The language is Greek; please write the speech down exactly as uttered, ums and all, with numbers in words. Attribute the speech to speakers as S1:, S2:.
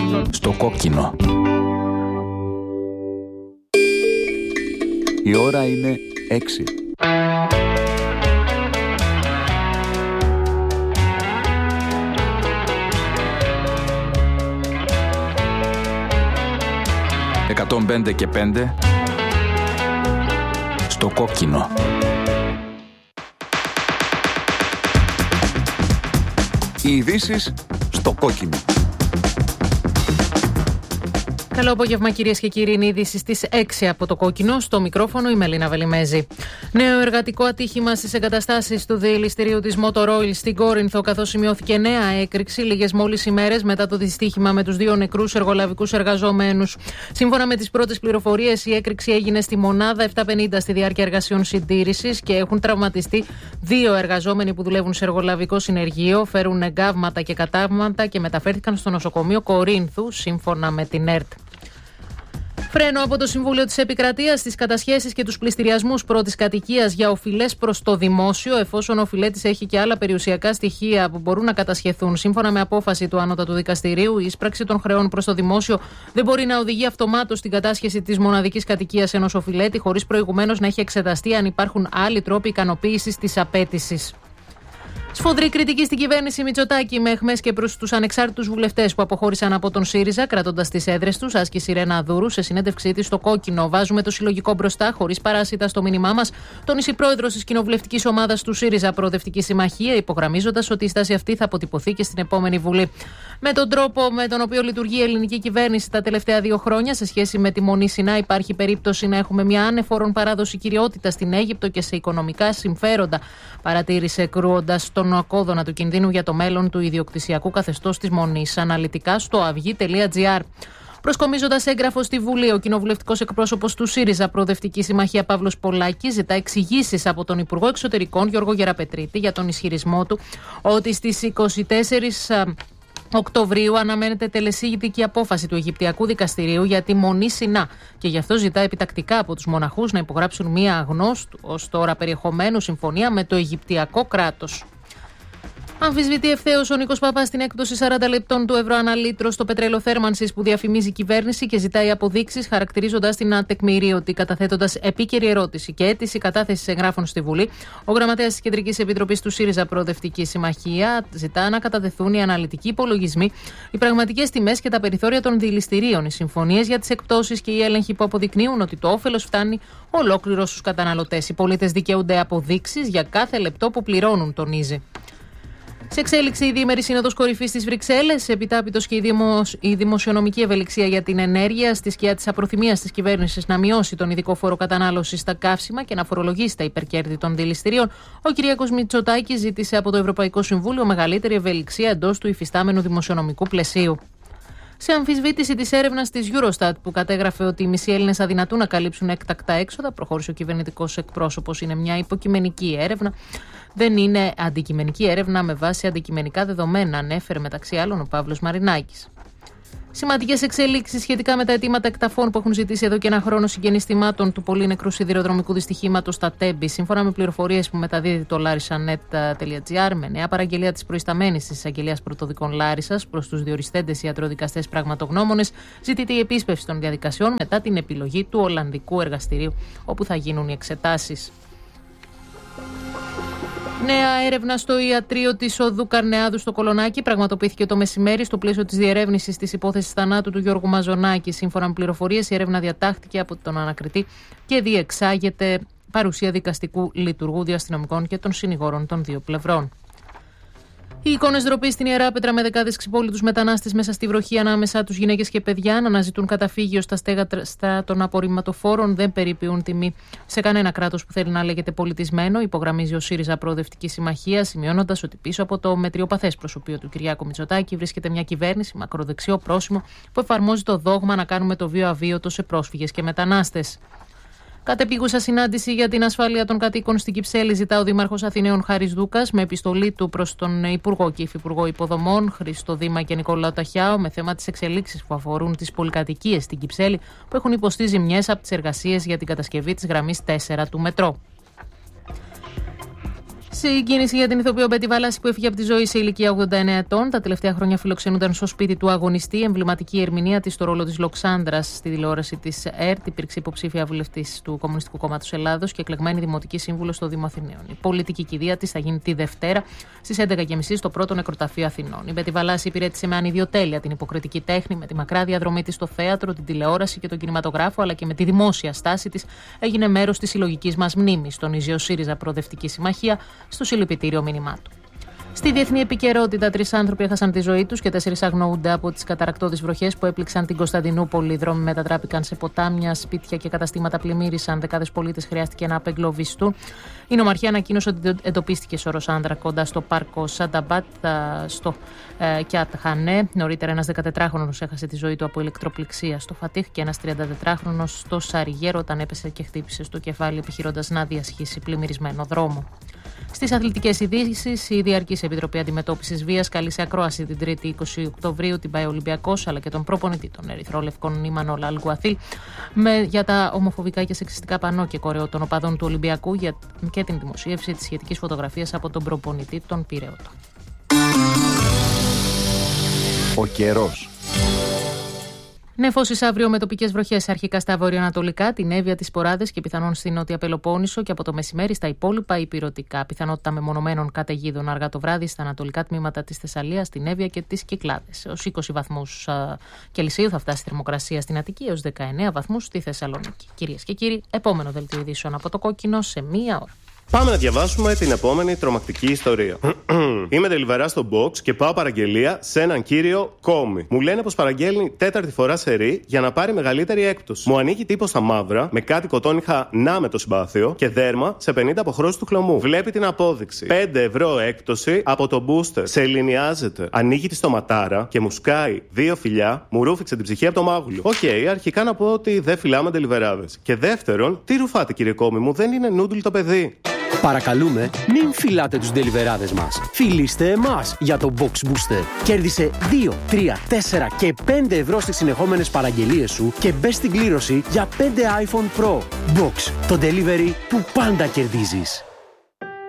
S1: Στο κόκκινο. Η ώρα είναι έξι. εκατόν πέντε και πέντε στο κόκκινο. Οι ειδήσεις στο κόκκινο.
S2: Καλό απόγευμα, κυρίες και κύριοι. Είναι είδηση στις έξι από το κόκκινο. Στο μικρόφωνο η Μελίνα Βελιμέζη. Νέο εργατικό ατύχημα στις εγκαταστάσεις του διελιστηρίου της Motor Oil στην Κόρινθο, καθώς σημειώθηκε νέα έκρηξη λίγες μόλις ημέρες μετά το δυστύχημα με τους δύο νεκρούς εργολαβικούς εργαζομένους. Σύμφωνα με τις πρώτες πληροφορίες, η έκρηξη έγινε στη μονάδα επτακόσια πενήντα στη διάρκεια εργασιών συντήρησης και έχουν τραυματιστεί δύο εργαζόμενοι που δουλεύουν σε εργολαβικό συνεργείο, φέρουν εγκάβματα και κατάγματα και μεταφέρθηκαν στο νοσοκομείο Κορίνθου, σύμφωνα με την ΕΡΤ. Φρένο από το Συμβούλιο της Επικρατείας στις κατασχέσεις και τους πληστηριασμούς πρώτης κατοικίας για οφειλές προς το δημόσιο, εφόσον ο οφειλέτης έχει και άλλα περιουσιακά στοιχεία που μπορούν να κατασχεθούν. Σύμφωνα με απόφαση του Ανώτατου Δικαστηρίου, η ίσπραξη των χρεών προς το δημόσιο δεν μπορεί να οδηγεί αυτομάτως στην κατάσχεση της μοναδικής κατοικίας ενός οφειλέτη, χωρίς προηγουμένως να έχει εξεταστεί αν υπάρχουν άλλοι τρόποι ικανοποίησης της απέτησης. Σφοδρή κριτική στην κυβέρνηση Μητσοτάκη με αιχμές και προς τους ανεξάρτητους βουλευτές που αποχώρησαν από τον ΣΥΡΙΖΑ, κρατώντας τις έδρες τους, άσκησε η Ρένα Δούρου σε συνέντευξή της στο κόκκινο. Βάζουμε το συλλογικό μπροστά, χωρίς παράσιτα στο μήνυμά μας, τόνισε η πρόεδρος της κοινοβουλευτικής ομάδας του ΣΥΡΙΖΑ Προοδευτική Συμμαχία, υπογραμμίζοντας ότι η στάση αυτή θα αποτυπωθεί και στην επόμενη Βουλή. Με τον τρόπο με τον οποίο λειτουργεί η ελληνική κυβέρνηση τα τελευταία δύο χρόνια, σε σχέση με τη Μονή Σινά, υπάρχει περίπτωση να έχουμε μια ανεφόρον παράδοση κυριότητα στην Αίγυπτο και σε οικονομικά συμφέροντα, παρατήρησε, κρούοντας τον ακόδωνα του κινδύνου για το μέλλον του ιδιοκτησιακού καθεστώς της Μονής. Αναλυτικά στο αυγή τελεία τζι άρ. Προσκομίζοντας έγγραφο στη Βουλή, ο κοινοβουλευτικός εκπρόσωπος του ΣΥΡΙΖΑ Προοδευτική Συμμαχία Παύλος Πολάκης ζητά εξηγήσεις από τον Υπουργό Εξωτερικών Γιώργο Γεραπετρίτη για τον ισχυρισμό του ότι στις είκοσι τέσσερις Οκτωβρίου αναμένεται τελεσίγητικη απόφαση του Αιγυπτιακού Δικαστηρίου για τη Μονή Σινά και γι' αυτό ζητά επιτακτικά από τους μοναχούς να υπογράψουν μία αγνώστου ως τώρα περιεχομένου συμφωνία με το Αιγυπτιακό κράτος. Αμφισβητεί ευθέως ο Νίκος Παπάς στην έκπτωση σαράντα λεπτών του ευρώ ανά λίτρο στο πετρέλαιο θέρμανσης που διαφημίζει η κυβέρνηση και ζητάει αποδείξεις, χαρακτηρίζοντας την ατεκμηρίωτη, καταθέτοντας επίκαιρη ερώτηση και αίτηση κατάθεσης εγγράφων στη Βουλή. Ο γραμματέας της Κεντρικής Επιτροπής του ΣΥΡΙΖΑ Προοδευτική Συμμαχία ζητά να κατατεθούν οι αναλυτικοί υπολογισμοί, οι πραγματικές τιμές και τα περιθώρια των δηληστηρίων, οι συμφωνίες για τις εκπτώσεις και οι έλεγχοι που αποδεικνύουν ότι το όφελος φτάνει ολόκληρο στους καταναλωτές. Οι πολίτες δικαιούνται αποδείξεις για κάθε λεπτό που πληρώνουν, τονίζει. Σε εξέλιξη η διήμερη Σύνοδος Κορυφής στις Βρυξέλλες, επιτάπητος και η, δημοσ... η δημοσιονομική ευελιξία για την ενέργεια, στη σκιά της απροθυμίας της κυβέρνησης να μειώσει τον ειδικό φόρο κατανάλωσης στα καύσιμα και να φορολογήσει τα υπερκέρδη των δηληστηρίων, ο Κυριάκος Μητσοτάκης ζήτησε από το Ευρωπαϊκό Συμβούλιο μεγαλύτερη ευελιξία εντός του υφιστάμενου δημοσιονομικού πλαισίου. Σε αμφισβήτηση της έρευνας της Eurostat που κατέγραφε ότι οι μισοί Έλληνες αδυνατούν να καλύψουν έκτακτα έξοδα, προχώρησε ο κυβερνητικός εκπρόσωπος. Είναι μια υποκειμενική έρευνα. Δεν είναι αντικειμενική έρευνα με βάση αντικειμενικά δεδομένα, ανέφερε μεταξύ άλλων ο Παύλος Μαρινάκης. Σημαντικές εξελίξεις σχετικά με τα αιτήματα εκταφών που έχουν ζητήσει εδώ και ένα χρόνο συγγενείς θυμάτων του πολύ νεκρού σιδηροδρομικού δυστυχήματος στα Τέμπη. Σύμφωνα με πληροφορίες που μεταδίδει το λάρισαnet τελεία τζι άρ, με νέα παραγγελία της προϊσταμένης της Εισαγγελίας Πρωτοδικών Λάρισσας προς τους διοριστέντες ιατροδικαστές πραγματογνώμονες, ζητείται η επίσπευση των διαδικασιών μετά την επιλογή του Ολλανδικού Εργαστηρίου, όπου θα γίνουν οι εξετάσεις. Νέα έρευνα στο ιατρείο της οδού Καρνεάδου στο Κολονάκι πραγματοποιήθηκε το μεσημέρι στο πλαίσιο της διερεύνησης της υπόθεσης θανάτου του Γιώργου Μαζονάκη. Σύμφωνα με πληροφορίες, η έρευνα διατάχθηκε από τον ανακριτή και διεξάγεται παρουσία δικαστικού λειτουργού, διαστυνομικών και των συνηγόρων των δύο πλευρών. Οι εικόνες ντροπής στην Ιεράπετρα με δεκάδες ξυπόλοιτους μετανάστες μέσα στη βροχή, ανάμεσά τους γυναίκες και παιδιά, να αναζητούν καταφύγιο στα στέγαστρα των απορριμματοφόρων δεν περιποιούν τιμή σε κανένα κράτος που θέλει να λέγεται πολιτισμένο, υπογραμμίζει ο ΣΥΡΙΖΑ Προοδευτική Συμμαχία, σημειώνοντας ότι πίσω από το μετριοπαθές προσωπείο του Κυριάκου Μητσοτάκη βρίσκεται μια κυβέρνηση μακροδεξιό πρόσημο που εφαρμόζει το δόγμα να κάνουμε το βίο αβίωτο σε πρόσφυγες και μετανάστες. Κατεπίγουσα συνάντηση για την ασφάλεια των κατοίκων στην Κυψέλη ζητά ο Δήμαρχος Αθηναίων Χάρης Δούκας με επιστολή του προς τον Υπουργό και Υφυπουργό Υποδομών Χρήστο Δήμα και Νικόλαο Ταχιάο με θέμα τις εξελίξεις που αφορούν τις πολυκατοικίες στην Κυψέλη που έχουν υποστεί ζημιές από τις εργασίες για την κατασκευή της γραμμής τέσσερα του μετρό. Συγκίνηση για την ηθοποιό Μπέτη Βαλάση που έφυγε από τη ζωή σε ηλικία ογδόντα εννέα ετών. Τα τελευταία χρόνια φιλοξενούνταν στο σπίτι του αγωνιστή. Εμβληματική ερμηνεία της στο ρόλο της Λοξάνδρας στη τηλεόραση της ΕΡΤ. Υπήρξε υποψήφια βουλευτής του Κομμουνιστικού Κόμματος Ελλάδος και εκλεγμένη δημοτική σύμβουλος στο Δήμο Αθηναίων. Η πολιτική κηδεία της θα γίνει τη Δευτέρα στις έντεκα και μισή στο πρώτο νεκροταφείο Αθηνών. Η Μπέτη Βαλάση υπηρέτησε με ανιδιοτέλεια την υποκριτική τέχνη, με τη μακρά διαδρομή της στο θέατρο, την τηλεόραση και τον κινηματογράφο, αλλά και με τη δημόσια στάση της έγινε μέρος της συλλογικής μας μνήμης, τονίζει ο ΣΥΡΙΖΑ Προοδευτική Συμμαχία στο συλληπιτήριο μήνυμά του. Στη διεθνή επικαιρότητα, τρεις άνθρωποι έχασαν τη ζωή τους και τέσσερις αγνοούνται από τις καταρρακτώδεις βροχές που έπληξαν την Κωνσταντινούπολη. Οι δρόμοι μετατράπηκαν σε ποτάμια, σπίτια και καταστήματα πλημμύρισαν. Δεκάδες πολίτες χρειάστηκε να απεγκλωβιστούν. Η νομαρχία ανακοίνωσε ότι εντοπίστηκε σωρός άνδρα κοντά στο πάρκο Σανταμπάτ στο ε, Κιάτ-Χανέ. Νωρίτερα, ένας δεκατετράχρονος έχασε τη ζωή του από ηλεκτροπληξία στο Φατίχ και ένας τριαντατετράχρονος στο Σαριγέρο όταν έπεσε και χτύπησε στο κεφάλι επιχειρώντας να διασχίσει πλημμυρισμένο δρόμο. Στις αθλητικές ειδήσεις, η Διαρκής Επιτροπή Αντιμετώπισης Βίας καλεί σε ακρόαση την Τρίτη είκοσι Οκτωβρίου την ΠΑΕ Ολυμπιακός αλλά και τον προπονητή των Ερυθρόλευκων Ήμανο Λαλγκουαθίλ για τα ομοφοβικά και σεξιστικά πανό και κορεό των οπαδών του Ολυμπιακού για, και την δημοσίευση της σχετικής φωτογραφίας από τον προπονητή των Πειραιώτων.
S1: Ο καιρός.
S2: Νεφώσεις αύριο με τοπικές βροχές αρχικά στα βορειοανατολικά, την Εύβοια, τις Ποράδες και πιθανόν στην Νότια Πελοπόννησο και από το μεσημέρι στα υπόλοιπα υπηρετικά. Πιθανότητα μεμονωμένων καταιγίδων αργά το βράδυ στα ανατολικά τμήματα της Θεσσαλίας, την Εύβοια και τις Κυκλάδες. Ως είκοσι βαθμούς Κελσίου θα φτάσει η θερμοκρασία στην Αττική έως δεκαεννέα βαθμούς στη Θεσσαλονίκη. Κυρίες και κύριοι, επόμενο δελτίο ειδήσεων από το Κόκκινο σε μία ώρα.
S3: Πάμε να διαβάσουμε την επόμενη τρομακτική ιστορία. Είμαι τελιβερά στο box και πάω παραγγελία σε έναν κύριο Κόμι. Μου λένε πως παραγγέλνει τέταρτη φορά σε ρί για να πάρει μεγαλύτερη έκπτωση. Μου ανοίγει τύπο στα μαύρα με κάτι κοτόνιχα να με το συμπάθειο και δέρμα σε πενήντα αποχρώσεις του χλωμού. Βλέπει την απόδειξη. πέντε ευρώ έκπτωση από το booster. Σε ελληνιάζεται. Ανοίγει τη στοματάρα και μου σκάει δύο φιλιά, μου ρούφηξε την ψυχή από το μάγουλο. Οκ, okay, αρχικά να πω ότι δεν φυλάμε τελιβεράδες. Και δεύτερον, τι ρουφάτε κύριε Κόμι μου, δεν είναι νούντουλ το παιδί.
S4: Παρακαλούμε, μην φυλάτε τους ντελιβεράδες μας. Φιλήστε εμάς για το Box Booster. Κέρδισε δύο, τρία, τέσσερα και πέντε ευρώ στις συνεχόμενες παραγγελίες σου και μπες στην κλήρωση για πέντε iPhone Pro. Box, το delivery που πάντα κερδίζεις.